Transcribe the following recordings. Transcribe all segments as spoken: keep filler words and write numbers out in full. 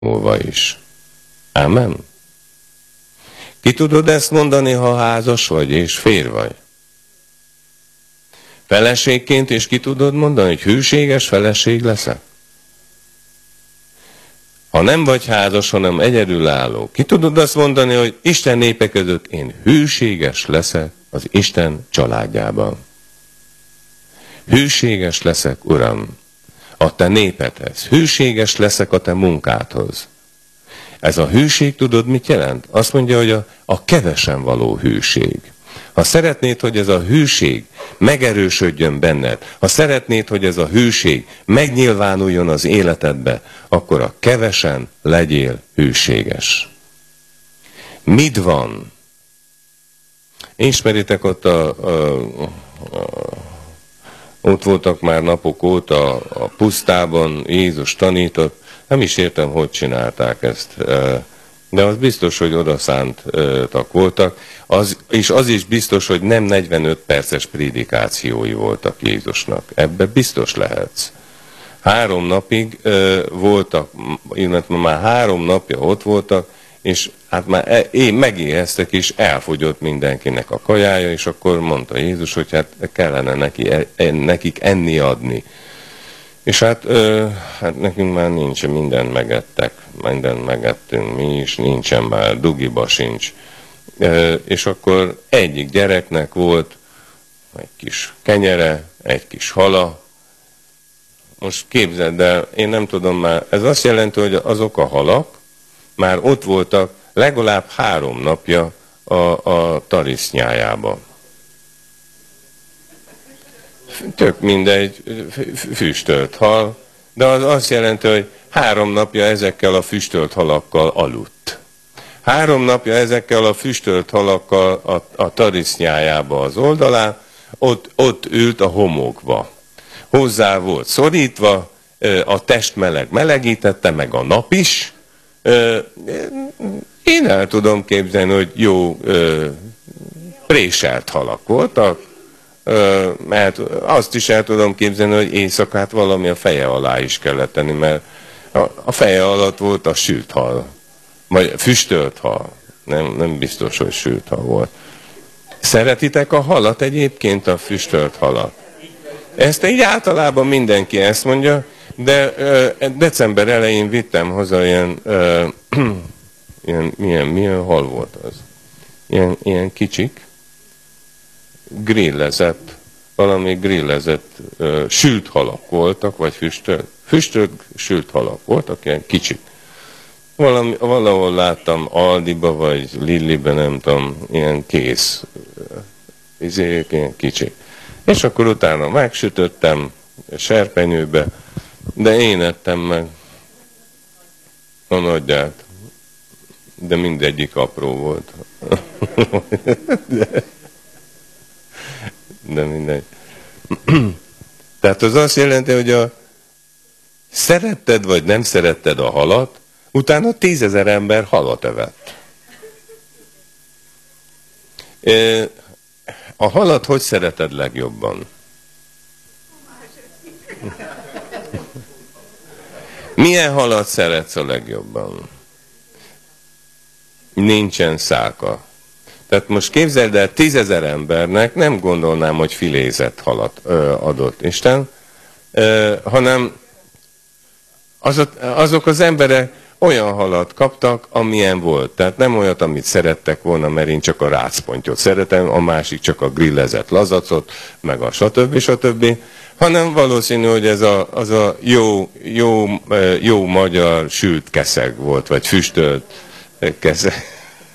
múlva is. Ámen? Ki tudod ezt mondani, ha házas vagy és férj vagy? Feleségként is ki tudod mondani, hogy hűséges feleség leszel? Ha nem vagy házas, hanem egyedülálló, ki tudod azt mondani, hogy Isten népe között én hűséges leszek az Isten családjában? Hűséges leszek, Uram, a te népedhez. Hűséges leszek a te munkádhoz. Ez a hűség, tudod, mit jelent? Azt mondja, hogy a, a kevesen való hűség. Ha szeretnéd, hogy ez a hűség megerősödjön benned, ha szeretnéd, hogy ez a hűség megnyilvánuljon az életedbe, akkor a kevesen legyél hűséges. Mit van? Ismeritek ott a, a, a ott voltak már napok óta a pusztában, Jézus tanított, nem is értem, hogy csinálták ezt, de az biztos, hogy odaszántak voltak, az, és az is biztos, hogy nem negyvenöt perces prédikációi voltak Jézusnak. Ebbe biztos lehetsz. Három napig voltak, illetve már három napja ott voltak, és hát már én megéheztek, és elfogyott mindenkinek a kajája, és akkor mondta Jézus, hogy hát kellene neki, nekik enni adni. És hát, ö, hát nekünk már nincs, mindent megettek, mindent megettünk mi is, nincsen már, dugiba sincs. Ö, és akkor egyik gyereknek volt egy kis kenyere, egy kis hala. Most képzeld el, én nem tudom már, ez azt jelenti, hogy azok a halak már ott voltak legalább három napja a, a tarisznyájában. Tök mindegy, füstölt hal, de az azt jelenti, hogy három napja ezekkel a füstölt halakkal aludt. Három napja ezekkel a füstölt halakkal a, a tarisznyájába az oldalán, ott, ott ült a homokba. Hozzá volt szorítva, a test meleg melegítette, meg a nap is. Én el tudom képzelni, hogy jó préselt halak voltak, mert azt is el tudom képzelni, hogy éjszakát valami a feje alá is kellett tenni, mert a feje alatt volt a sült hal, vagy füstölt hal. Nem, nem biztos, hogy sült hal volt. Szeretitek a halat egyébként, a füstölt halat? Ezt így általában mindenki ezt mondja, de december elején vittem hozzá ilyen, ilyen milyen, milyen hal volt az? Ilyen, ilyen kicsik, grillezett, valami grillezett uh, sült halak voltak, vagy füstölt, füstölt sült halak voltak, ilyen kicsik. Valami, valahol láttam Aldiba, vagy Lillibe, nem tudom, ilyen kész, uh, izék, ilyen kicsik. És akkor utána megsütöttem serpenyőbe, de én ettem meg a nagyját, de mindegyik apró volt. de, de mindegy. Tehát az azt jelenti, hogy a szeretted vagy nem szeretted a halat, utána tízezer ember halat evett. A halat hogy szereted legjobban? Milyen halat szeretsz a legjobban? Nincsen szálka. Tehát most képzeld el, tízezer embernek nem gondolnám, hogy filézett halat ö, adott Isten, ö, hanem azok, azok az emberek olyan halat kaptak, amilyen volt. Tehát nem olyat, amit szerettek volna, mert én csak a rácpontyot szeretem, a másik csak a grillezett lazacot, meg a stb. stb. Hanem valószínű, hogy ez a, az a jó, jó, jó magyar sült keszeg volt, vagy füstölt keszeg.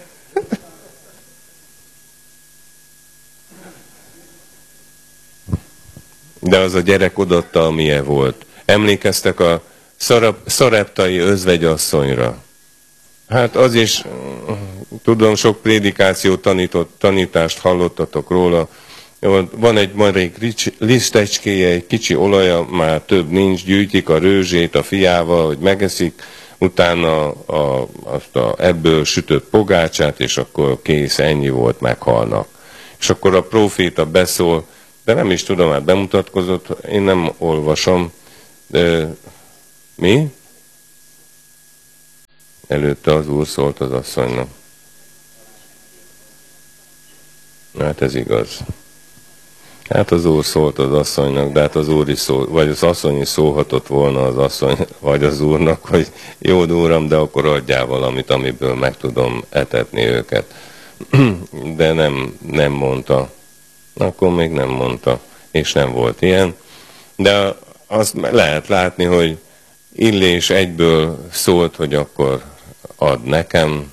De az a gyerek odatta, amilyen volt. Emlékeztek a szareptai özvegyasszonyra? Hát az is, tudom, sok prédikáció tanított, tanítást hallottatok róla. Van egy marék lisztecskéje, egy kicsi olaja, már több nincs, gyűjtik a rőzsét a fiával, hogy megeszik, utána a, azt a, ebből sütött pogácsát, és akkor kész, ennyi volt, meghalnak. És akkor a próféta beszól, de nem is tudom, hát bemutatkozott, én nem olvasom. De, mi? Előtte az Úr szólt az asszonynak. Hát ez igaz. Hát az Úr szólt az asszonynak, de hát az Úr is szól, vagy az asszony is szólhatott volna az asszony, vagy az Úrnak, hogy jó Úram, de akkor adjál valamit, amiből meg tudom etetni őket. De nem, nem mondta. Akkor még nem mondta, és nem volt ilyen. De azt lehet látni, hogy Illés egyből szólt, hogy akkor ad nekem,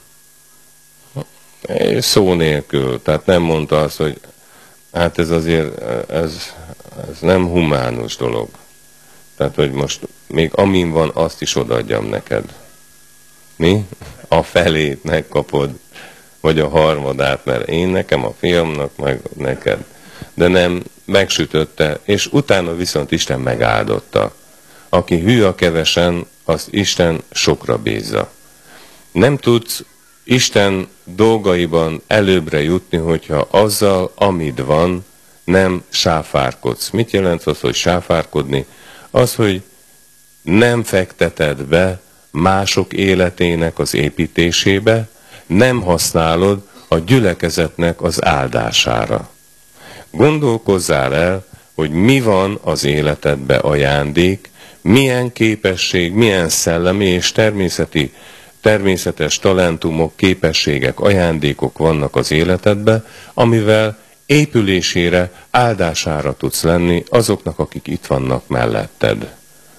szó nélkül. Tehát nem mondta azt, hogy hát ez azért, ez, ez nem humánus dolog. Tehát, hogy most még amin van, azt is odaadjam neked. Mi? A felét megkapod, vagy a harmadát, mert én nekem, a fiamnak, meg neked. De nem, megsütötte, és utána viszont Isten megáldotta. Aki hű a kevesen, azt Isten sokra bízza. Nem tudsz Isten dolgaiban előbbre jutni, hogyha azzal, amit van, nem sáfárkodsz. Mit jelent az, hogy sáfárkodni? Az, hogy nem fekteted be mások életének az építésébe, nem használod a gyülekezetnek az áldására. Gondolkozzál el, hogy mi van az életedbe ajándék, milyen képesség, milyen szellemi és természeti, természetes talentumok, képességek, ajándékok vannak az életedbe, amivel épülésére, áldására tudsz lenni azoknak, akik itt vannak melletted.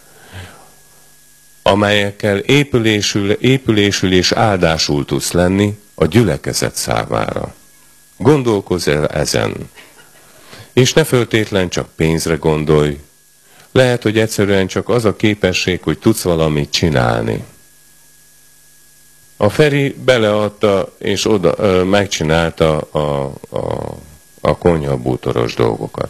Amelyekkel épülésül, épülésül és áldásul tudsz lenni a gyülekezet számára. Gondolkozz el ezen. És ne föltétlen csak pénzre gondolj. Lehet, hogy egyszerűen csak az a képesség, hogy tudsz valamit csinálni. A Feri beleadta és oda, ö, megcsinálta a, a, a konyhabútoros dolgokat.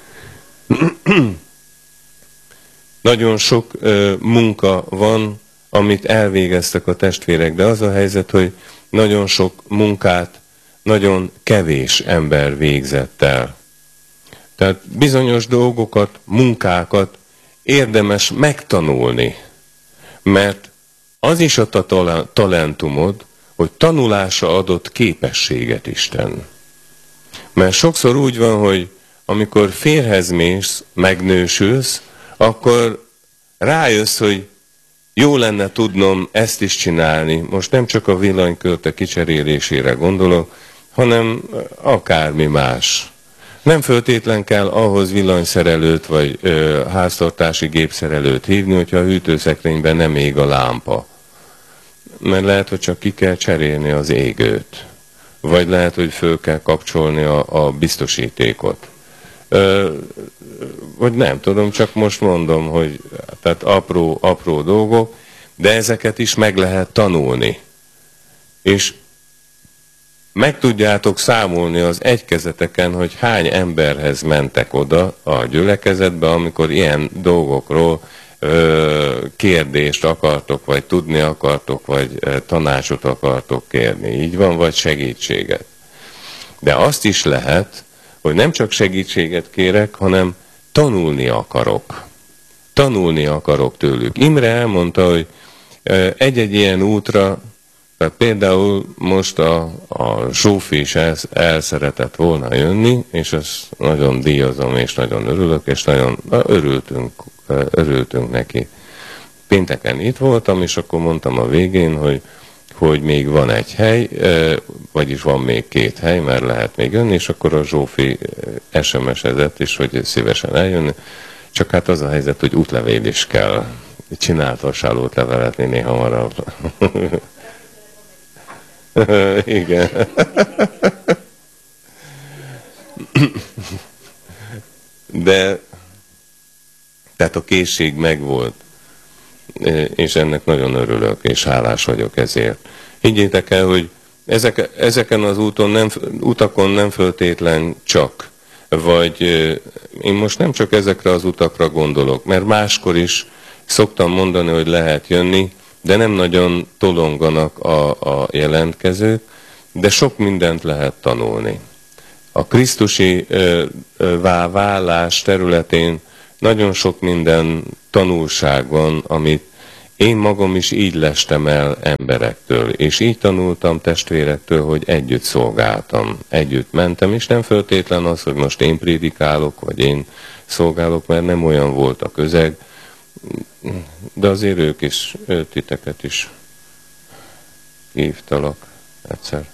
Nagyon sok ö, munka van, amit elvégeztek a testvérek, de az a helyzet, hogy nagyon sok munkát nagyon kevés ember végzett el. Tehát bizonyos dolgokat, munkákat érdemes megtanulni, mert az is a talentumod, hogy tanulásra adott képességet Isten. Mert sokszor úgy van, hogy amikor férhez mész, megnősülsz, akkor rájössz, hogy jó lenne tudnom ezt is csinálni. Most nem csak a villanykörte kicserélésére gondolok, hanem akármi más. Nem föltétlen kell ahhoz villanyszerelőt vagy ö, háztartási gépszerelőt hívni, hogyha a hűtőszekrényben nem ég a lámpa. Mert lehet, hogy csak ki kell cserélni az égőt. Vagy lehet, hogy föl kell kapcsolni a, a biztosítékot. Ö, vagy nem tudom, csak most mondom, hogy tehát apró, apró dolgok, de ezeket is meg lehet tanulni. És meg tudjátok számolni az egykezeteken, hogy hány emberhez mentek oda a gyülekezetbe, amikor ilyen dolgokról ö, kérdést akartok, vagy tudni akartok, vagy ö, tanácsot akartok kérni. Így van, vagy segítséget. De azt is lehet, hogy nem csak segítséget kérek, hanem tanulni akarok. Tanulni akarok tőlük. Imre elmondta, hogy egy-egy ilyen útra, tehát például most a, a Zsófi is el, el szeretett volna jönni, és ezt nagyon díjazom, és nagyon örülök, és nagyon örültünk, örültünk neki. Pénteken itt voltam, és akkor mondtam a végén, hogy, hogy még van egy hely, vagyis van még két hely, mert lehet még jönni, és akkor a Zsófi es em es-ezett is, hogy szívesen eljönni. Csak hát az a helyzet, hogy útlevél is kell. Csináltassál útlevelet néha hamarabb. Igen. De tehát a készség megvolt, és ennek nagyon örülök, és hálás vagyok ezért. Higgyétek el, hogy ezek, ezeken az úton nem, utakon nem föltétlen csak, vagy én most nem csak ezekre az utakra gondolok, mert máskor is szoktam mondani, hogy lehet jönni, de nem nagyon tolonganak a, a jelentkezők, de sok mindent lehet tanulni. A krisztusi ö, ö, válás területén nagyon sok minden tanulság van, amit Én magam is így lestem el emberektől, és így tanultam testvérektől, hogy együtt szolgáltam, együtt mentem, és nem feltétlen az, hogy most én prédikálok, vagy én szolgálok, mert nem olyan volt a közeg, de azért ők is, titeket is hívtalak egyszer.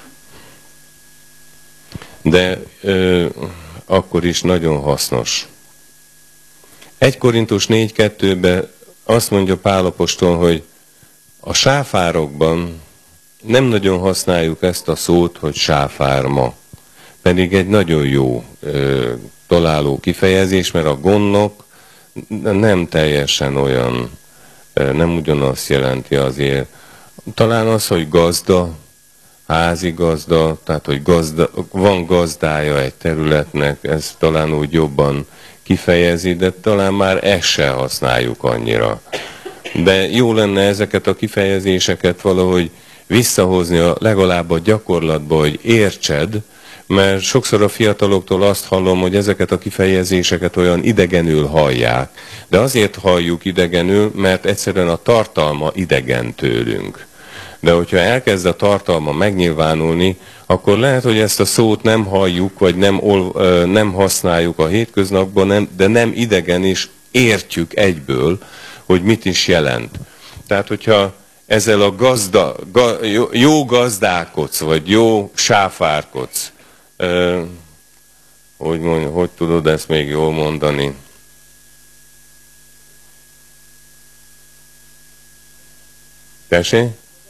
De ö, akkor is nagyon hasznos. egy Korintus négy kettőben azt mondja Pál apostol, hogy a sáfárokban nem nagyon használjuk ezt a szót, hogy sáfárma. Pedig egy nagyon jó ö, találó kifejezés, mert a gondnok nem teljesen olyan, ö, nem ugyanazt jelenti azért. Talán az, hogy gazda, házi gazda, tehát hogy gazda, van gazdája egy területnek, ez talán úgy jobban kifejezi, de talán már ezt se használjuk annyira. De jó lenne ezeket a kifejezéseket valahogy visszahozni a, legalább a gyakorlatba, hogy értsed, mert sokszor a fiataloktól azt hallom, hogy ezeket a kifejezéseket olyan idegenül hallják. De azért halljuk idegenül, mert egyszerűen a tartalma idegen tőlünk. De hogyha elkezd a tartalma megnyilvánulni, akkor lehet, hogy ezt a szót nem halljuk, vagy nem, nem használjuk a hétköznapban, de nem idegen, és értjük egyből, hogy mit is jelent. Tehát, hogyha ezzel a gazda, ga, jó, jó gazdálkodsz, vagy jó sáfárkodsz, eh, hogy, mondja, hogy tudod ezt még jól mondani? Tessék?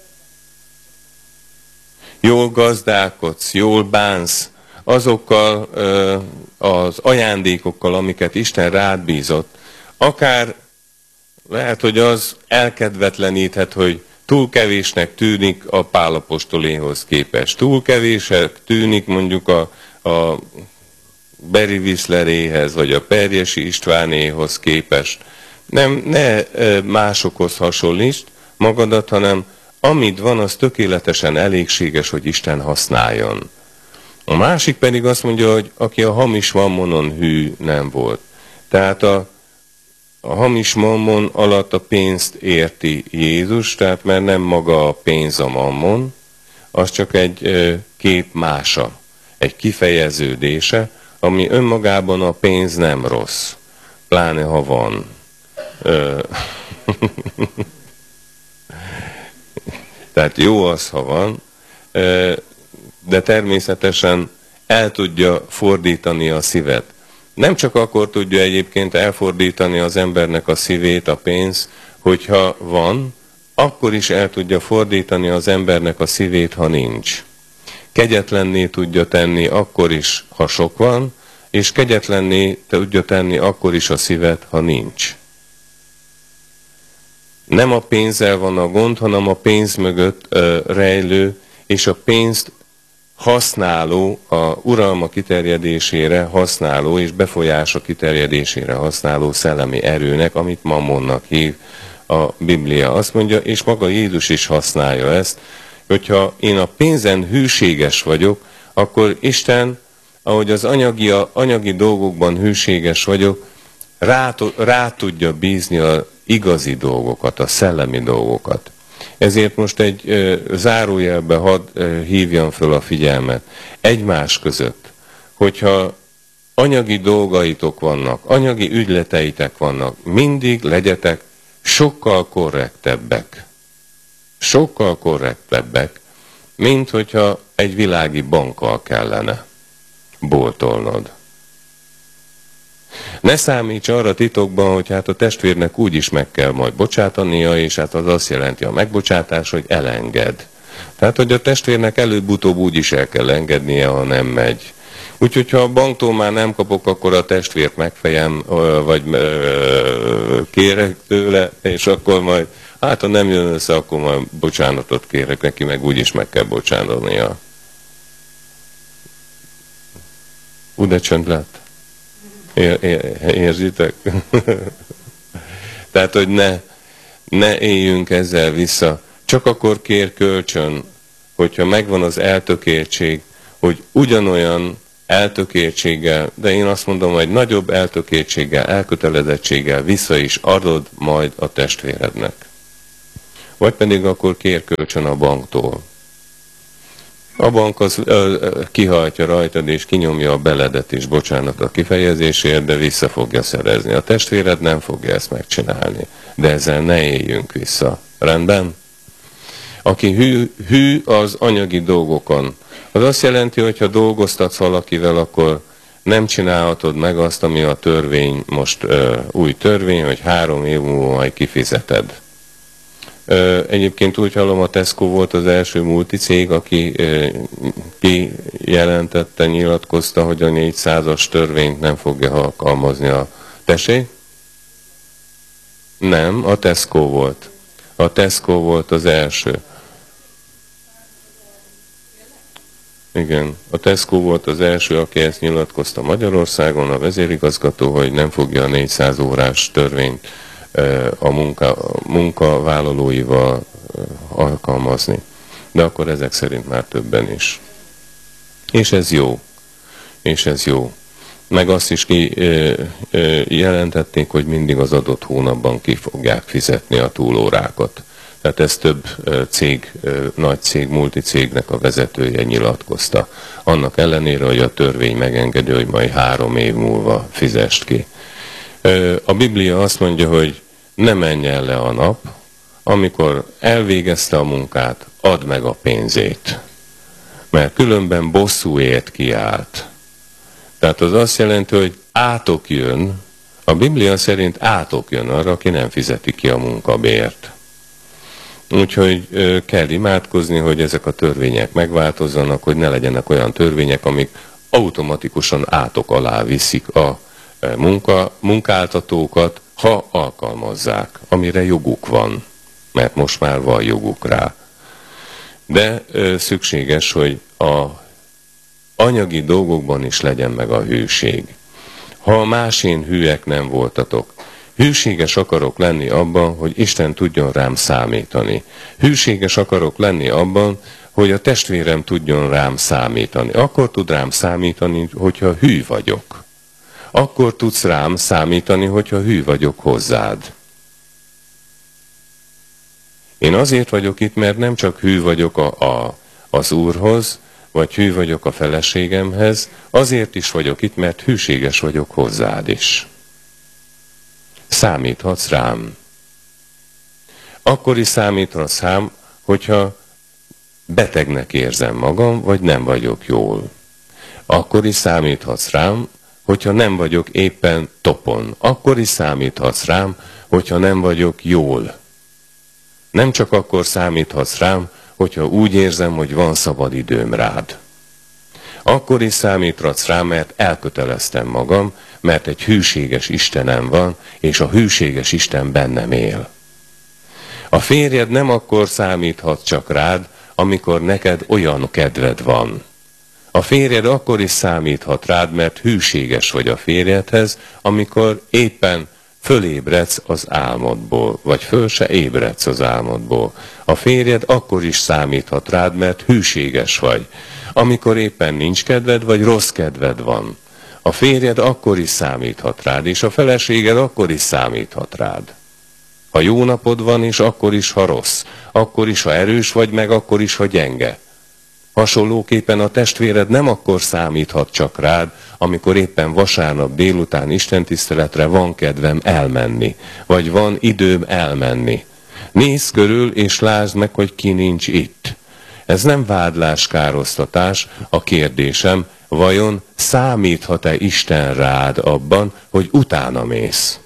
Jól gazdálkodsz, jól bánsz azokkal ö, az ajándékokkal, amiket Isten rád bízott. Akár lehet, hogy az elkedvetleníthet, hogy túl kevésnek tűnik a Pál apostoléhoz képest. Túl kevésnek tűnik mondjuk a, a Beri Viszleréhez, vagy a Perjesi Istvánéhoz képest. Nem, ne másokhoz hasonlítsd magadat, hanem amit van, az tökéletesen elégséges, hogy Isten használjon. A másik pedig azt mondja, hogy aki a hamis mammonon hű nem volt. Tehát a, a hamis mammon alatt a pénzt érti Jézus, tehát mert nem maga a pénz a mammon, az csak egy ö, kép mása, egy kifejeződése, ami önmagában a pénz nem rossz, pláne ha van. Ö, Tehát jó az, ha van, de természetesen el tudja fordítani a szívet. Nem csak akkor tudja egyébként elfordítani az embernek a szívét, a pénz, hogyha van, akkor is el tudja fordítani az embernek a szívét, ha nincs. Kegyetlenné tudja tenni akkor is, ha sok van, és kegyetlenné tudja tenni akkor is a szívet, ha nincs. Nem a pénzzel van a gond, hanem a pénz mögött ö, rejlő, és a pénzt használó, a uralma kiterjedésére használó, és befolyása kiterjedésére használó szellemi erőnek, amit mammonnak hív a Biblia. Azt mondja, és maga Jézus is használja ezt, hogyha én a pénzen hűséges vagyok, akkor Isten, ahogy az anyagi, a, anyagi dolgokban hűséges vagyok, rá, rá tudja bízni a igazi dolgokat, a szellemi dolgokat. Ezért most egy ö, zárójelbe hadd ö, hívjam föl a figyelmet. Egymás között, hogyha anyagi dolgaitok vannak, anyagi ügyleteitek vannak, mindig legyetek sokkal korrektebbek. Sokkal korrektebbek, mint hogyha egy világi bankkal kellene boltolnod. Ne számíts arra titokban, hogy hát a testvérnek úgyis meg kell majd bocsátania, és hát az azt jelenti a megbocsátás, hogy elenged. Tehát, hogy a testvérnek előbb-utóbb úgyis el kell engednie, ha nem megy. Úgyhogy, ha a banktól már nem kapok, akkor a testvért megfejem, vagy kérek tőle, és akkor majd, hát ha nem jön össze, akkor majd bocsánatot kérek neki, meg úgyis meg kell bocsánania. Úgy de csönd lett. Ér, ér, érzitek? Tehát, hogy ne, ne éljünk ezzel vissza. Csak akkor kér kölcsön, hogyha megvan az eltökéltség, hogy ugyanolyan eltökéltséggel, de én azt mondom, hogy nagyobb eltökéltséggel, elkötelezettséggel vissza is adod majd a testvérednek. vagy pedig akkor kér kölcsön a banktól. A bank az ö, kihajtja rajtad, és kinyomja a beledet is, bocsánat a kifejezésért, de vissza fogja szerezni. A testvéred nem fogja ezt megcsinálni. De ezzel ne éljünk vissza. Rendben? Aki hű, hű az anyagi dolgokon. Az azt jelenti, hogy ha dolgoztatsz valakivel, akkor nem csinálhatod meg azt, ami a törvény, most ö, új törvény, hogy három év múlva majd kifizeted. Ö, egyébként úgy hallom, a Tesco volt az első multicég, aki ö, kijelentette, nyilatkozta, hogy a négyszázas törvényt nem fogja alkalmazni a... Tessék? Nem, a Tesco volt. A Tesco volt az első. Igen, a Tesco volt az első, aki ezt nyilatkozta Magyarországon, a vezérigazgató, hogy nem fogja a négyszáz órás törvényt a munka, munkavállalóival alkalmazni. De akkor ezek szerint már többen is. És ez jó. És ez jó. Meg azt is kijelentették, hogy mindig az adott hónapban ki fogják fizetni a túlórákat. Tehát ez több cég, nagy cég, multicégnek a vezetője nyilatkozta. Annak ellenére, hogy a törvény megengedi, hogy majd három év múlva fizest ki. A Biblia azt mondja, hogy ne menj el le a nap, amikor elvégezte a munkát, add meg a pénzét. Mert különben bosszúért kiállt. Tehát az azt jelenti, hogy átok jön, a Biblia szerint átok jön arra, aki nem fizeti ki a munkabért. Úgyhogy kell imádkozni, hogy ezek a törvények megváltozzanak, hogy ne legyenek olyan törvények, amik automatikusan átok alá viszik a munka, munkáltatókat, ha alkalmazzák, amire joguk van, mert most már van joguk rá. De ö, szükséges, hogy a anyagi dolgokban is legyen meg a hűség. Ha a másén hűek nem voltatok, hűséges akarok lenni abban, hogy Isten tudjon rám számítani. Hűséges akarok lenni abban, hogy a testvérem tudjon rám számítani. Akkor tud rám számítani, hogyha hű vagyok. Akkor tudsz rám számítani, hogyha hű vagyok hozzád. Én azért vagyok itt, mert nem csak hű vagyok a, a, az Úrhoz, vagy hű vagyok a feleségemhez, azért is vagyok itt, mert hűséges vagyok hozzád is. Számíthatsz rám. Akkor is számíthatsz rám, hogyha betegnek érzem magam, vagy nem vagyok jól. Akkor is számíthatsz rám, hogyha nem vagyok éppen topon. Akkor is számíthatsz rám, hogyha nem vagyok jól. Nem csak akkor számíthatsz rám, hogyha úgy érzem, hogy van szabad időm rád. Akkor is számíthatsz rám, mert elköteleztem magam, mert egy hűséges Istenem van, és a hűséges Isten bennem él. A férjed nem akkor számíthat csak rád, amikor neked olyan kedved van. A férjed akkor is számíthat rád, mert hűséges vagy a férjedhez, amikor éppen fölébredsz az álmodból, vagy föl se ébredsz az álmodból. A férjed akkor is számíthat rád, mert hűséges vagy, amikor éppen nincs kedved, vagy rossz kedved van. A férjed akkor is számíthat rád, és a feleséged akkor is számíthat rád. Ha jó napod van, és akkor is, ha rossz. Akkor is, ha erős vagy, meg akkor is, ha gyenge. Hasonlóképpen a testvéred nem akkor számíthat csak rád, amikor éppen vasárnap délután istentiszteletre van kedvem elmenni, vagy van időm elmenni. Nézz körül, és lásd meg, hogy ki nincs itt. Ez nem vádlás, károsztatás, a kérdésem, vajon számíthat-e Isten rád abban, hogy utána mész?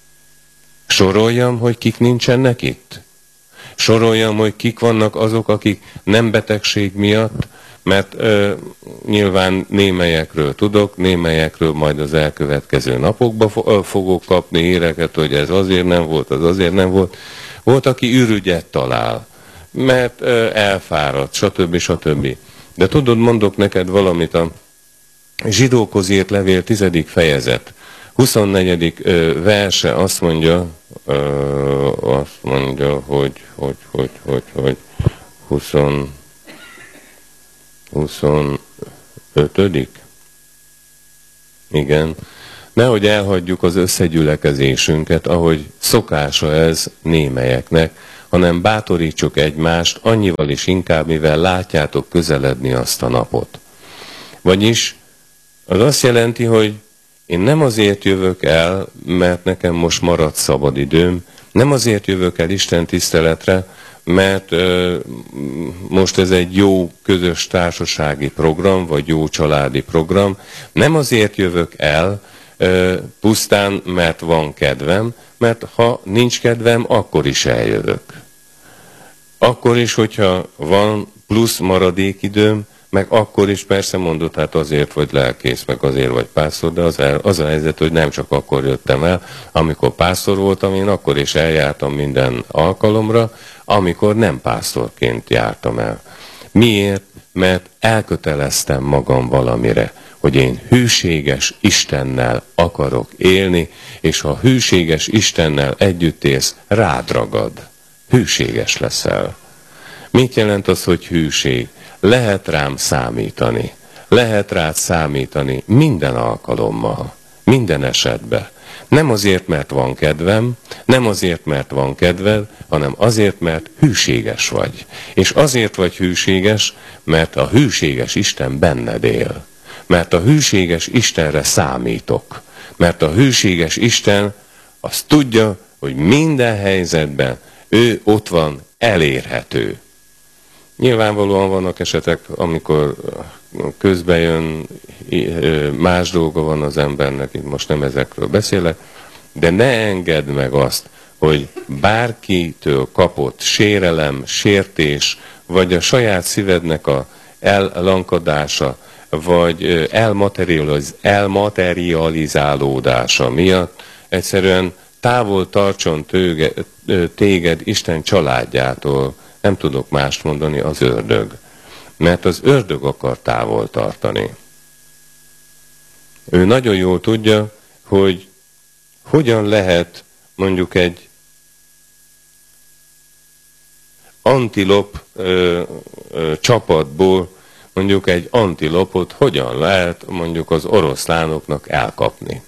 Soroljam, hogy kik nincsenek itt? Soroljam, hogy kik vannak azok, akik nem betegség miatt, mert ö, nyilván némelyekről tudok, némelyekről majd az elkövetkező napokban fo fogok kapni híreket, hogy ez azért nem volt, az azért nem volt. Volt, aki ürügyet talál, mert ö, elfáradt, stb. stb. De tudod, mondok neked valamit, a Zsidókhoz írt levél tizedik fejezet, huszonnegyedik verse azt mondja, ö, azt mondja, hogy, hogy, hogy, hogy, hogy, húsz, huszonötödik Igen. Nehogy elhagyjuk az összegyülekezésünket, ahogy szokása ez némelyeknek, hanem bátorítsuk egymást annyival is inkább, mivel látjátok közeledni azt a napot. Vagyis az azt jelenti, hogy én nem azért jövök el, mert nekem most maradt szabad időm, nem azért jövök el Isten tiszteletre, mert ö, most ez egy jó közös társasági program, vagy jó családi program. Nem azért jövök el, ö, pusztán mert van kedvem, mert ha nincs kedvem, akkor is eljövök. Akkor is, hogyha van plusz maradékidőm, meg akkor is persze mondod, hát azért vagy lelkész, meg azért vagy pásztor, de az, az a helyzet, hogy nem csak akkor jöttem el, amikor pásztor voltam, én akkor is eljártam minden alkalomra, amikor nem pásztorként jártam el. Miért? Mert elköteleztem magam valamire, hogy én hűséges Istennel akarok élni, és ha hűséges Istennel együtt élsz, rád ragad. Hűséges leszel. Mit jelent az, hogy hűség? Lehet rám számítani. Lehet rád számítani minden alkalommal, minden esetben. Nem azért, mert van kedvem, nem azért, mert van kedved, hanem azért, mert hűséges vagy. És azért vagy hűséges, mert a hűséges Isten benned él. Mert a hűséges Istenre számítok. Mert a hűséges Isten azt tudja, hogy minden helyzetben ő ott van, elérhető. Nyilvánvalóan vannak esetek, amikor közben jön, más dolga van az embernek, itt most nem ezekről beszélek, de ne engedd meg azt, hogy bárkitől kapott sérelem, sértés, vagy a saját szívednek a ellankadása, vagy elmaterializ, elmaterializálódása miatt egyszerűen távol tartson tőge, téged Isten családjától. Nem tudok mást mondani, az ördög. Mert az ördög akar távol tartani. Ő nagyon jól tudja, hogy hogyan lehet mondjuk egy antilop ö, ö, csapatból mondjuk egy antilopot hogyan lehet mondjuk az oroszlánoknak elkapni.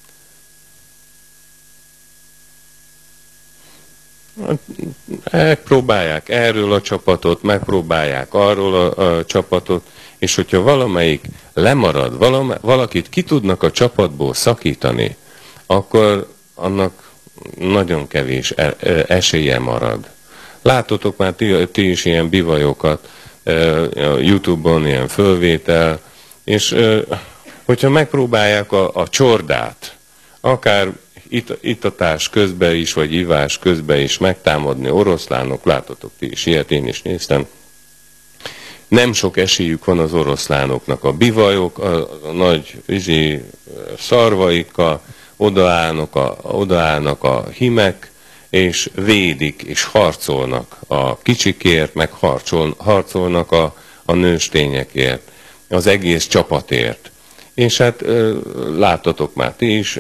Megpróbálják erről a csapatot, megpróbálják arról a, a csapatot, és hogyha valamelyik lemarad, valami, valakit ki tudnak a csapatból szakítani, akkor annak nagyon kevés esélye marad. Látotok már ti, ti is ilyen bivajokat, a YouTube-on ilyen fölvétel, és hogyha megpróbálják a, a csordát, akár It, itatás közben is, vagy ivás közben is megtámadni oroszlánok, látotok ti is ilyet, én is néztem. Nem sok esélyük van az oroszlánoknak. A bivajok, a, a nagy izsi, szarvaikkal odaállnak a, odaállnak a himek, és védik, és harcolnak a kicsikért, meg harcol, harcolnak a, a nőstényekért, az egész csapatért. És hát látotok már ti is,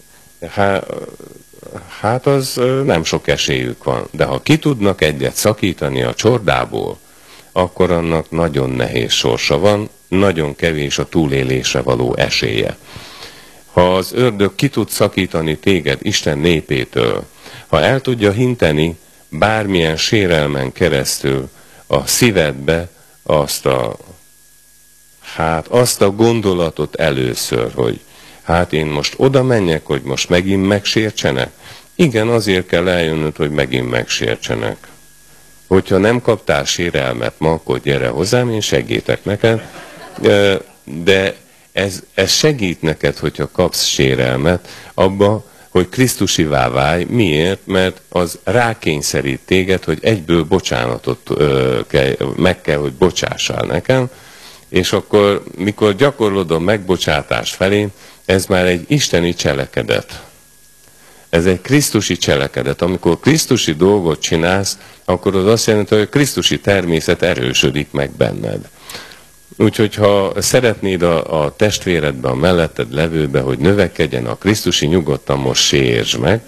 hát az nem sok esélyük van. De ha ki tudnak egyet szakítani a csordából, akkor annak nagyon nehéz sorsa van, nagyon kevés a túlélésre való esélye. Ha az ördög ki tud szakítani téged Isten népétől, ha el tudja hinteni bármilyen sérelmen keresztül a szívedbe azt a, hát azt a gondolatot először, hogy hát én most oda menjek, hogy most megint megsértsenek? Igen, azért kell eljönnöd, hogy megint megsértsenek. Hogyha nem kaptál sérelmet ma, akkor gyere hozzám, én segítek neked. De ez, ez segít neked, hogyha kapsz sérelmet, abba, hogy Krisztusivá válj. Miért? Mert az rákényszerít téged, hogy egyből bocsánatot meg kell, hogy bocsássál nekem, és akkor, mikor gyakorlod a megbocsátás felé, ez már egy isteni cselekedet. Ez egy krisztusi cselekedet. Amikor krisztusi dolgot csinálsz, akkor az azt jelenti, hogy a krisztusi természet erősödik meg benned. Úgyhogy ha szeretnéd a, a testvéredbe, a melletted levőbe, hogy növekedjen a krisztusi, nyugodtan most sértsd meg,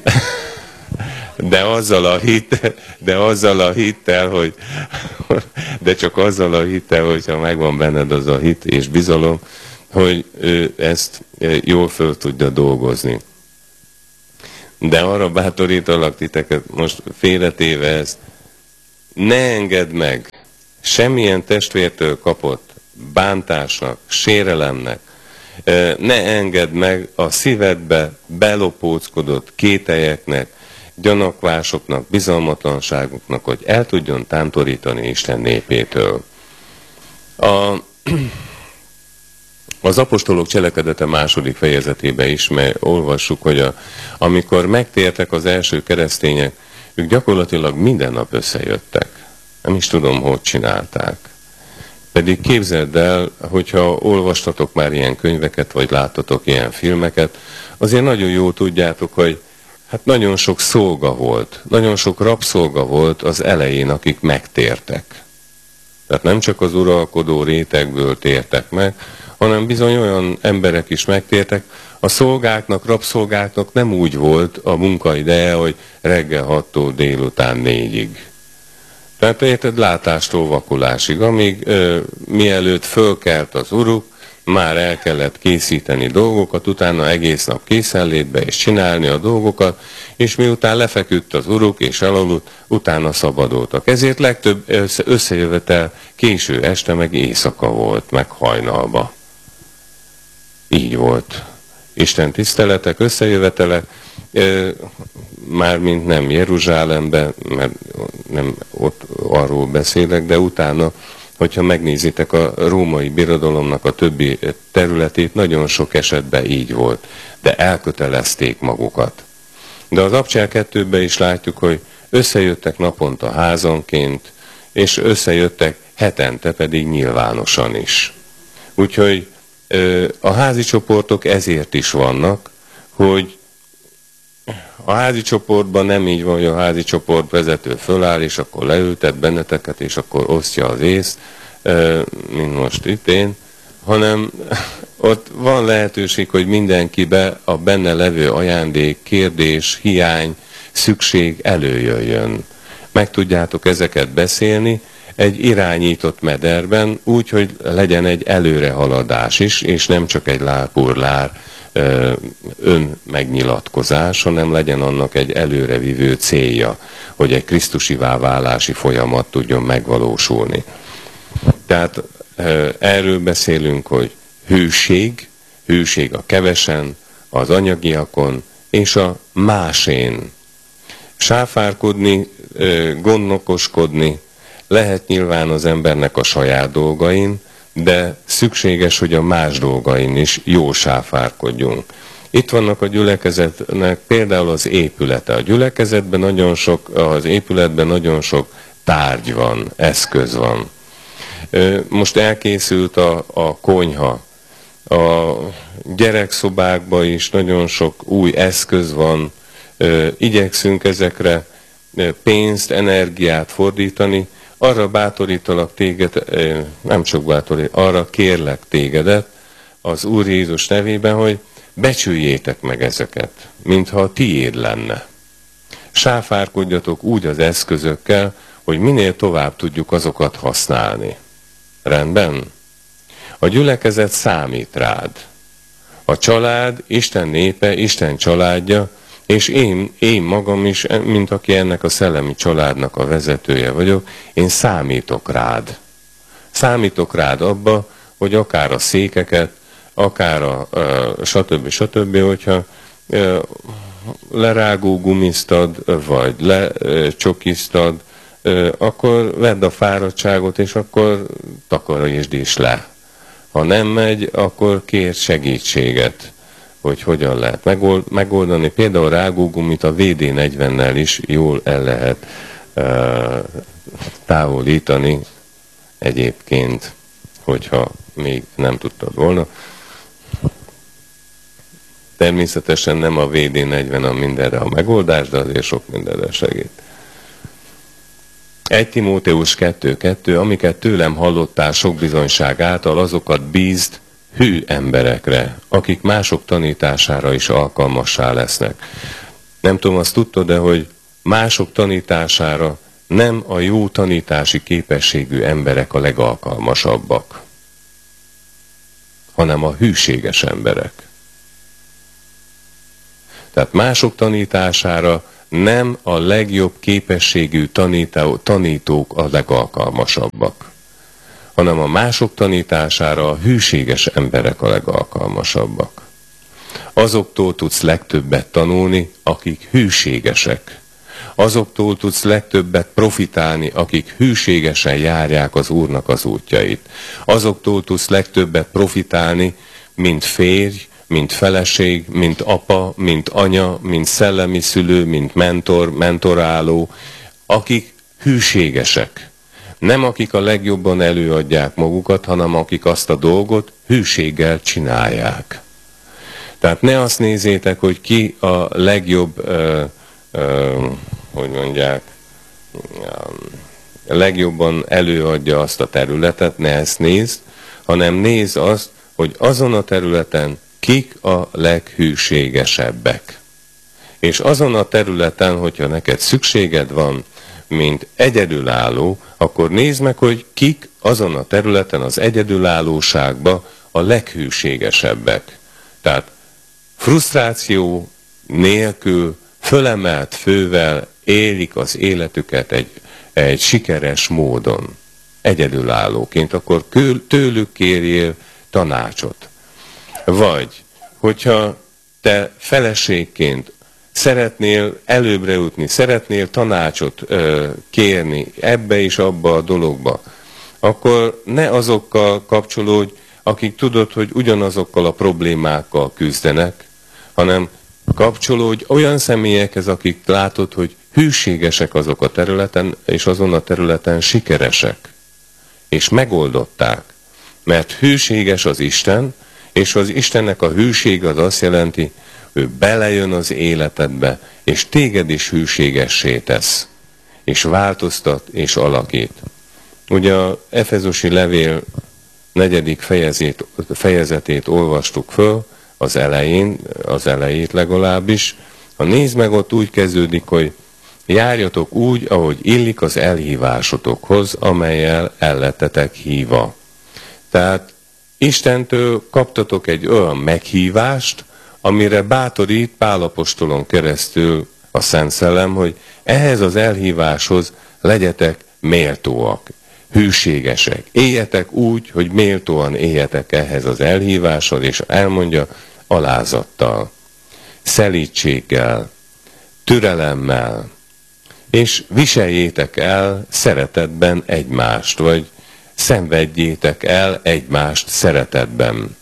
de azzal a hit, de azzal a hittel, hogy de csak azzal a hittel, hogyha megvan benned az a hit és bizalom, hogy ő ezt jól föl tudja dolgozni. De arra bátorítalak titeket, most félretéve ezt, ne engedd meg semmilyen testvértől kapott bántásnak, sérelemnek, ne engedd meg a szívedbe belopóckodott kételyeknek, gyanakvásoknak, bizalmatlanságoknak, hogy el tudjon tántorítani Isten népétől. A, az apostolok cselekedete második fejezetében is, mert olvassuk, hogy a, amikor megtértek az első keresztények, ők gyakorlatilag minden nap összejöttek. Nem is tudom, hogy csinálták. Pedig képzeld el, hogyha olvastatok már ilyen könyveket, vagy láttatok ilyen filmeket, azért nagyon jól tudjátok, hogy hát nagyon sok szolga volt, nagyon sok rabszolga volt az elején, akik megtértek. Tehát nem csak az uralkodó rétegből tértek meg, hanem bizony olyan emberek is megtértek. A szolgáknak, rabszolgáknak nem úgy volt a munkaideje, hogy reggel hattól délután négyig. Tehát érted, látástól vakulásig, amíg ö, mielőtt fölkelt az uruk, már el kellett készíteni dolgokat, utána egész nap készenlétbe és csinálni a dolgokat, és miután lefeküdt az uruk és elaludt, utána szabadultak. Ezért legtöbb összejövetel késő este, meg éjszaka volt, meg hajnalba. Így volt. Isten tiszteletek, összejövetelek, mármint nem Jeruzsálemben, mert nem ott arról beszélek, de utána, hogyha megnézitek a római birodalomnak a többi területét, nagyon sok esetben így volt, de elkötelezték magukat. De az Abcsel kettőben is látjuk, hogy összejöttek naponta házanként, és összejöttek hetente pedig nyilvánosan is. Úgyhogy a házi csoportok ezért is vannak, hogy a házi csoportban nem így van, hogy a házi csoport vezető föláll, és akkor leültet benneteket, és akkor osztja az észt, mint most itt én, hanem ott van lehetőség, hogy mindenkibe a benne levő ajándék, kérdés, hiány, szükség előjöjjön. Meg tudjátok ezeket beszélni egy irányított mederben, úgy, hogy legyen egy előrehaladás is, és nem csak egy lápurlár ön megnyilatkozás, hanem legyen annak egy előrevívő célja, hogy egy krisztusivá válási folyamat tudjon megvalósulni. Tehát erről beszélünk, hogy hűség, hűség a kevesen, az anyagiakon és a másén. Sáfárkodni, gondnokoskodni lehet nyilván az embernek a saját dolgain, de szükséges, hogy a más dolgain is jól sáfárkodjunk. Itt vannak a gyülekezetnek például az épülete. A gyülekezetben nagyon sok, az épületben nagyon sok tárgy van, eszköz van. Most elkészült a, a konyha. A gyerekszobákban is nagyon sok új eszköz van. Igyekszünk ezekre pénzt, energiát fordítani. Arra bátorítalak téged, nem csak bátorít, arra kérlek tégedet az Úr Jézus nevében, hogy becsüljétek meg ezeket, mintha a tiéd lenne. Sáfárkodjatok úgy az eszközökkel, hogy minél tovább tudjuk azokat használni. Rendben? A gyülekezet számít rád. A család, Isten népe, Isten családja, és én, én magam is, mint aki ennek a szellemi családnak a vezetője vagyok, én számítok rád. Számítok rád abba, hogy akár a székeket, akár a uh, stb. stb., hogyha uh, lerágó gumiztad, vagy lecsokiztad, uh, akkor vedd a fáradtságot, és akkor takarítsd is le. Ha nem megy, akkor kérj segítséget, hogy hogyan lehet megoldani. Például rágógumit a vé dé negyvennel is jól el lehet uh, távolítani egyébként, hogyha még nem tudtad volna. Természetesen nem a vé dé negyven a mindenre a megoldás, de azért sok mindenre segít. egy Timóteus kettő kettő, amiket tőlem hallottál sok bizonyság által, azokat bízd hű emberekre, akik mások tanítására is alkalmassá lesznek. Nem tudom, azt tudtad, de hogy mások tanítására nem a jó tanítási képességű emberek a legalkalmasabbak, hanem a hűséges emberek. Tehát mások tanítására nem a legjobb képességű tanító, tanítók a legalkalmasabbak, hanem a mások tanítására a hűséges emberek a legalkalmasabbak. Azoktól tudsz legtöbbet tanulni, akik hűségesek. Azoktól tudsz legtöbbet profitálni, akik hűségesen járják az Úrnak az útjait. Azoktól tudsz legtöbbet profitálni, mint férj, mint feleség, mint apa, mint anya, mint szellemi szülő, mint mentor, mentoráló, akik hűségesek. Nem akik a legjobban előadják magukat, hanem akik azt a dolgot hűséggel csinálják. Tehát ne azt nézzétek, hogy ki a legjobb, ö, ö, hogy mondják, legjobban előadja azt a területet, ne ezt nézd, hanem nézd azt, hogy azon a területen kik a leghűségesebbek. És azon a területen, hogyha neked szükséged van, mint egyedülálló, akkor nézd meg, hogy kik azon a területen, az egyedülállóságban a leghűségesebbek. Tehát frusztráció nélkül, fölemelt fővel élik az életüket egy, egy sikeres módon, egyedülállóként, akkor tőlük kérjél tanácsot. Vagy, hogyha te feleségként szeretnél előbbre jutni, szeretnél tanácsot ö, kérni ebbe és abba a dologba, akkor ne azokkal kapcsolódj, akik tudod, hogy ugyanazokkal a problémákkal küzdenek, hanem kapcsolódj olyan személyekhez, akik látod, hogy hűségesek azok a területen, és azon a területen sikeresek. És megoldották. Mert hűséges az Isten, és az Istennek a hűség az azt jelenti, ő belejön az életedbe, és téged is hűségessé tesz, és változtat, és alakít. Ugye az Efezusi levél negyedik fejezét, fejezetét olvastuk föl, az elején, az elejét legalábbis. Ha nézd meg, ott úgy kezdődik, hogy járjatok úgy, ahogy illik az elhívásotokhoz, amellyel el lettetek hívva. Tehát Istentől kaptatok egy olyan meghívást, amire bátorít Pál apostolon keresztül a Szent Szellem, hogy ehhez az elhíváshoz legyetek méltóak, hűségesek. Éljetek úgy, hogy méltóan éljetek ehhez az elhíváshoz, és elmondja alázattal, szelídséggel, türelemmel, és viseljétek el szeretetben egymást, vagy szenvedjétek el egymást szeretetben.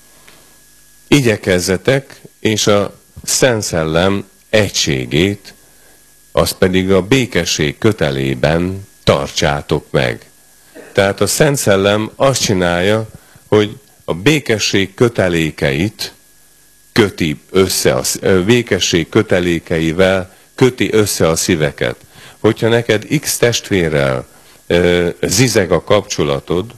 Igyekezzetek, és a Szent Szellem egységét, az pedig a békesség kötelében tartsátok meg. Tehát a Szent Szellem azt csinálja, hogy a békesség kötelékeit köti össze, a békesség kötelékeivel köti össze a szíveket. Hogyha neked X testvérrel zizeg a kapcsolatod,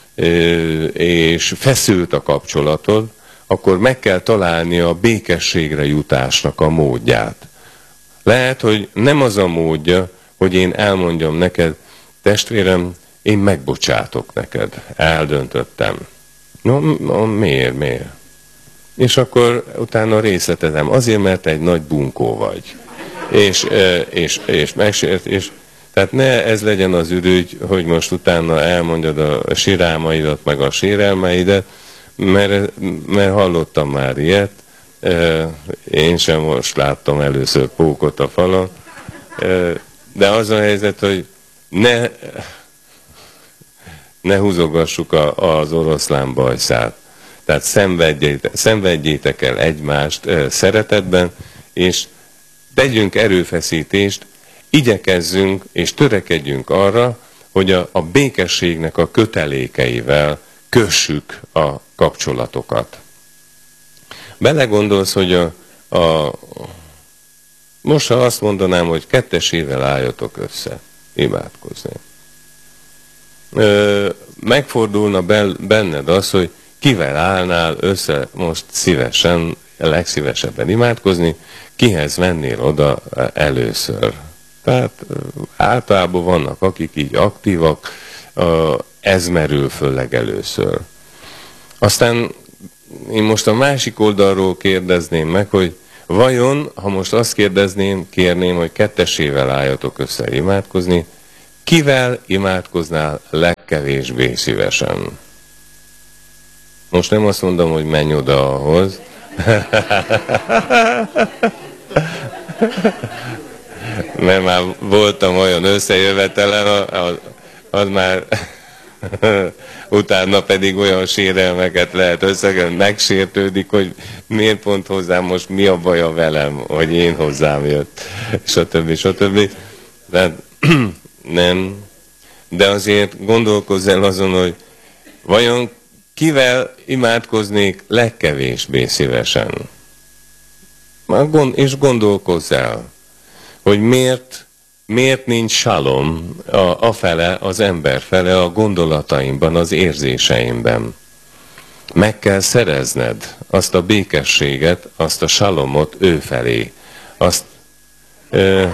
és feszült a kapcsolatod, akkor meg kell találni a békességre jutásnak a módját. Lehet, hogy nem az a módja, hogy én elmondjam neked, testvérem, én megbocsátok neked, eldöntöttem. No, miért, miért? És akkor utána részletezem, azért, mert egy nagy bunkó vagy. És, és, és megsért, és tehát ne ez legyen az ürügy, hogy most utána elmondjad a sirámaidat, meg a sérelmeidet, mert, mert hallottam már ilyet, én sem most láttam először pókot a falon, de az a helyzet, hogy ne, ne húzogassuk a, az oroszlán bajszát. Tehát szenvedjétek, szenvedjétek el egymást szeretetben, és tegyünk erőfeszítést, igyekezzünk és törekedjünk arra, hogy a, a békességnek a kötelékeivel kössük a kapcsolatokat. Belegondolsz, hogy a, a, most ha azt mondanám, hogy kettesével álljatok össze, imádkozni. Ö, megfordulna benned az, hogy kivel állnál össze most szívesen, legszívesebben imádkozni, kihez mennél oda először. Tehát általában vannak, akik így aktívak, ez merül föl legelőször. Aztán én most a másik oldalról kérdezném meg, hogy Vajon, ha most azt kérdezném, kérném, hogy kettesével álljatok össze imádkozni, kivel imádkoznál legkevésbé szívesen? Most nem azt mondom, hogy menj oda ahhoz. Mert már voltam olyan összejövetelen, az, az már utána pedig olyan sérelmeket lehet összekötni, megsértődik, hogy miért pont hozzám, most mi a baja velem, hogy én hozzám jött, stb. stb. De nem. De azért gondolkozz el azon, hogy vajon kivel imádkoznék legkevésbé szívesen. És gondolkozz el, hogy miért, miért nincs salom a, a fele, az ember fele a gondolataimban, az érzéseimben. Meg kell szerezned azt a békességet, azt a salomot ő felé. Azt, ö,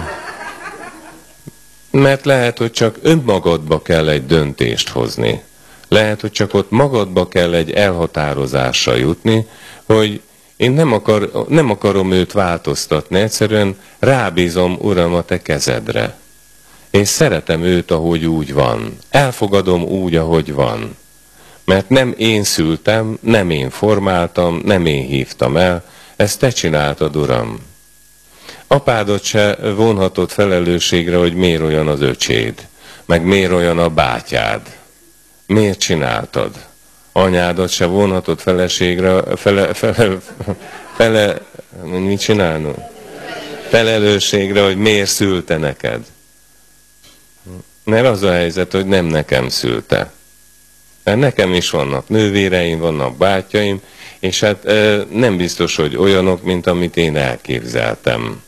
mert lehet, hogy csak önmagadba kell egy döntést hozni. Lehet, hogy csak ott magadba kell egy elhatározásra jutni, hogy én nem, akar, nem akarom őt változtatni, egyszerűen rábízom, Uram, a te kezedre. És szeretem őt, ahogy úgy van. Elfogadom úgy, ahogy van. Mert nem én szültem, nem én formáltam, nem én hívtam el, ezt te csináltad, Uram. Apádot se vonhatod felelősségre, hogy miért olyan az öcséd, meg miért olyan a bátyád. Miért csináltad? Anyádat se vonhatod feleségre, fele, fele, fele, mit csinálnod? Felelősségre, hogy miért szülte neked. Mert az a helyzet, hogy nem nekem szülte. Mert nekem is vannak nővéreim, vannak bátyjaim, és hát nem biztos, hogy olyanok, mint amit én elképzeltem.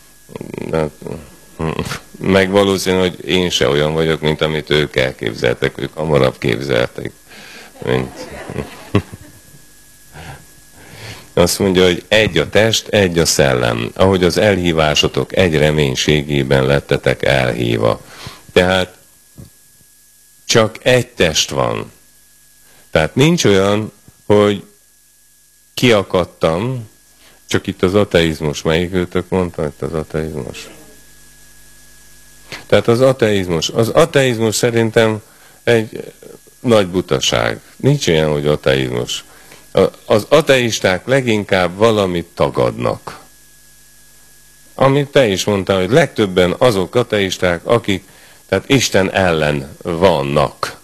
Meg valószínű, hogy én se olyan vagyok, mint amit ők elképzeltek, ők hamarabb képzeltek. Mint... Azt mondja, hogy egy a test, egy a szellem, ahogy az elhívásotok egy reménységében lettetek elhívva. Tehát csak egy test van. Tehát nincs olyan, hogy kiakadtam, csak itt az ateizmus, melyik őtök mondta, itt az ateizmus? Tehát az ateizmus. Az ateizmus szerintem egy nagy butaság. Nincs olyan, hogy ateizmus. Az ateisták leginkább valamit tagadnak. Amit te is mondtál, hogy legtöbben azok ateisták, akik tehát Isten ellen vannak.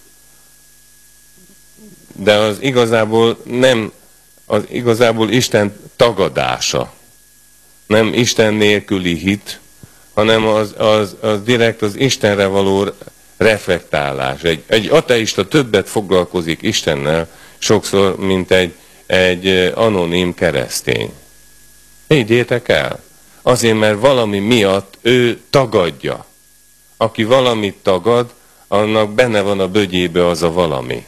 De az igazából nem, az igazából Isten tagadása. Nem Isten nélküli hit, hanem az, az, az direkt az Istenre való reflektálás. Egy, egy ateista többet foglalkozik Istennel sokszor, mint egy, egy anonim keresztény. Higgyétek el. Azért, mert valami miatt ő tagadja. Aki valamit tagad, annak benne van a bögyébe az a valami.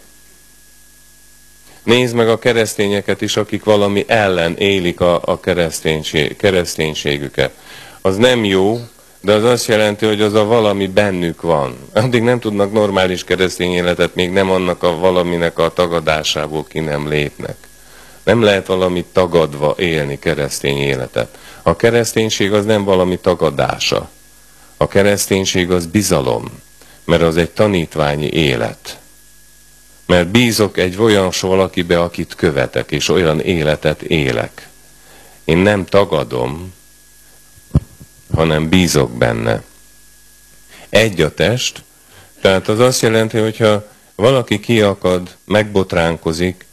Nézd meg a keresztényeket is, akik valami ellen élik a, a kereszténység, kereszténységüket. Az nem jó, de az azt jelenti, hogy az a valami bennük van. Addig nem tudnak normális keresztény életet, még nem annak a valaminek a tagadásából ki nem lépnek. Nem lehet valamit tagadva élni keresztény életet. A kereszténység az nem valami tagadása. A kereszténység az bizalom, mert az egy tanítványi élet. Mert bízok egy olyan valakibe, akit követek, és olyan életet élek. Én nem tagadom, hanem bízok benne. Egy a test, tehát az azt jelenti, hogyha valaki kiakad, megbotránkozik,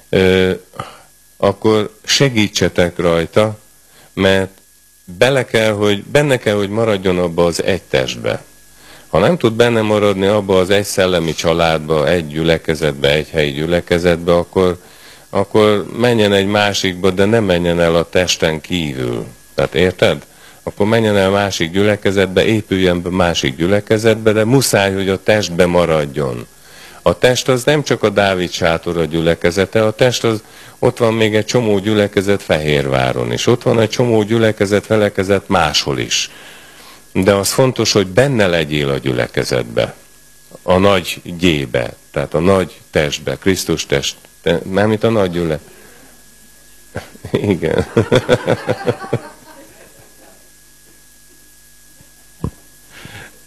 akkor segítsetek rajta, mert bele kell, hogy, benne kell, hogy maradjon abba az egy testbe. Ha nem tud benne maradni abba az egy szellemi családba, egy gyülekezetbe, egy helyi gyülekezetbe, akkor, akkor menjen egy másikba, de nem menjen el a testen kívül. Tehát érted? Akkor menjen el másik gyülekezetbe, épüljen be másik gyülekezetbe, de muszáj, hogy a testbe maradjon. A test az nem csak a Dávid sátora gyülekezete, a test az, ott van még egy csomó gyülekezet Fehérváron is, ott van egy csomó gyülekezet, felekezet máshol is. De az fontos, hogy benne legyél a gyülekezetbe, a nagy gyébe, tehát a nagy testbe, Krisztus test, nem itt a nagy gyülekezet. Igen.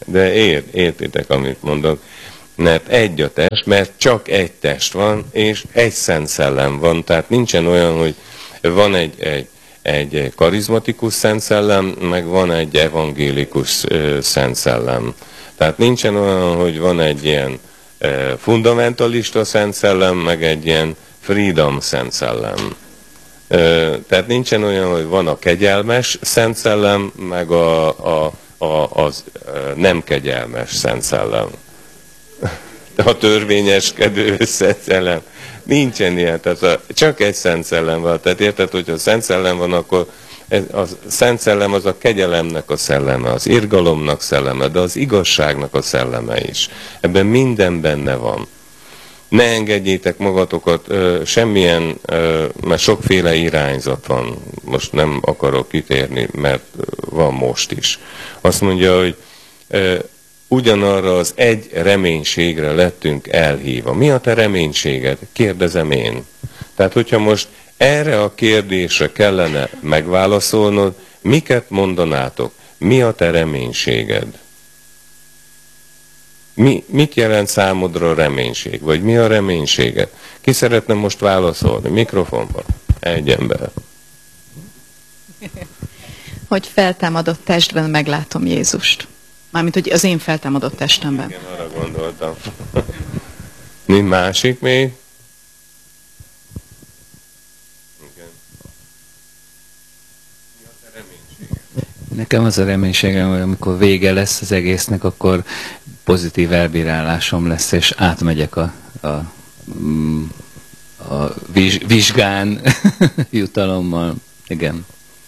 de ért, értitek, amit mondok. Mert egy a test, mert csak egy test van, és egy Szent Szellem van. Tehát nincsen olyan, hogy van egy, egy, egy karizmatikus Szent Szellem, meg van egy evangélikus uh, Szent Szellem. Tehát nincsen olyan, hogy van egy ilyen uh, fundamentalista Szent Szellem, meg egy ilyen freedom Szent Szellem. Uh, tehát nincsen olyan, hogy van a kegyelmes Szent Szellem, meg a, a, a, az uh, nem kegyelmes Szent Szellem. A törvényeskedő Szent Szellem. Nincsen ilyen, tehát a, csak egy Szent Szellem van. Tehát érted, hogyha Szent Szellem van, akkor ez, a Szent Szellem az a kegyelemnek a szelleme, az irgalomnak szelleme, de az igazságnak a szelleme is. Ebben minden benne van. Ne engedjétek magatokat ö, semmilyen, ö, mert sokféle irányzat van. Most nem akarok kitérni, mert van most is. Azt mondja, hogy ö, ugyanarra az egy reménységre lettünk elhívva. Mi a te reménységed? Kérdezem én. Tehát, hogyha most erre a kérdésre kellene megválaszolnod, miket mondanátok? Mi a te reménységed? Mi, mit jelent számodra a reménység? Vagy mi a reménységed? Ki szeretne most válaszolni? Mikrofonban. Egy ember. Hogy feltámadott testben meglátom Jézust. Mármint, hogy az én feltámadott testemben. Igen, arra gondoltam. Mi másik még? Igen. Mi a te reménységed? Nekem az a reménységem, hogy amikor vége lesz az egésznek, akkor pozitív elbírálásom lesz, és átmegyek a, a, a vizsgán jutalommal. Igen.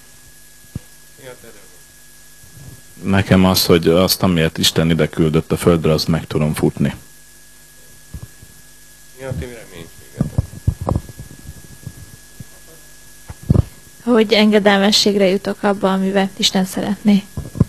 Nekem az, hogy azt, amiért Isten ide küldött a földre, azt meg tudom futni. Mi a ti reménységed? Hogy engedelmességre jutok abba, amivel Isten szeretné.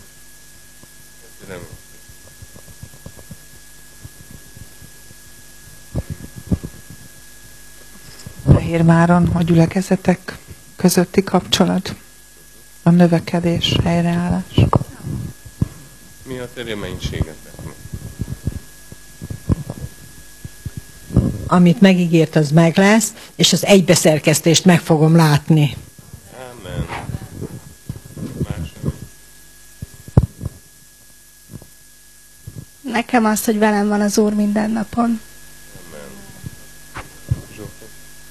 Fehérváron a gyülekezetek közötti kapcsolat, a növekedés, helyreállás. Mi a te reménységed? Amit megígért, az meg lesz, és az egybeszerkesztést meg fogom látni. Amen. Második. Nekem az, hogy velem van az Úr minden napon. Amen. Zsófi.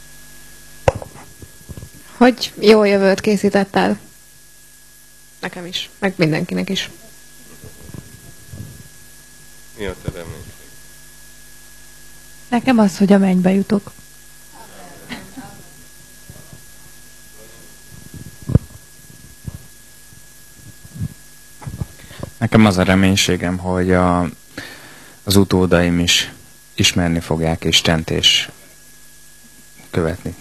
Hogy jó jövőt készítettel. Nekem is, meg mindenkinek is. Mi a te reménység? Nekem az, hogy a mennybe jutok. Nekem az a reménységem, hogy a, az utódaim is ismerni fogják Istent és követni.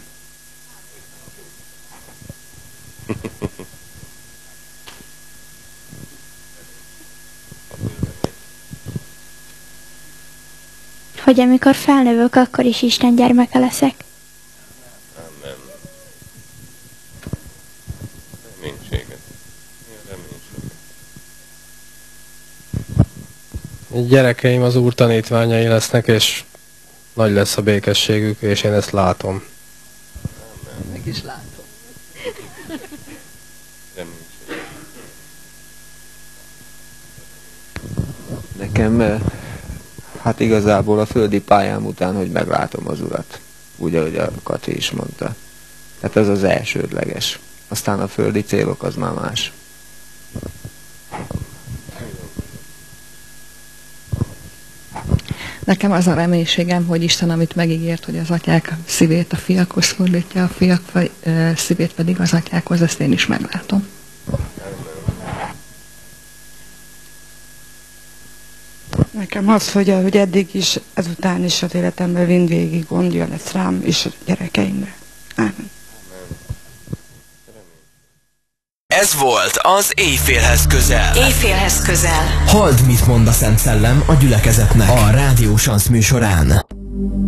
Hogy amikor felnövök, akkor is Isten gyermeke leszek. Amen. Reménységet. Mi a reménységet? Gyerekeim az Úr tanítványai lesznek, és nagy lesz a békességük, és én ezt látom. Amen. Meg is látom. Reménységet. Nekem hát igazából a földi pályám után, hogy meglátom az Urat. Úgy, ahogy a Kati is mondta. Tehát ez az elsődleges. Aztán a földi célok az már más. Nekem az a reménységem, hogy Isten, amit megígért, hogy az atyák szívét a fiakhoz fordítja, a fiak szívét pedig az atyákhoz, ezt én is meglátom. Nekem az, hogy ahogy eddig is, ezután is az életemben mindvégig gondja lesz rám és a gyerekeimre. Ámen. Ez volt az Éjfélhez közel. Éjfélhez közel. Halld, mit mond a Szent Szellem a gyülekezetnek a Rádió Sansz műsorán.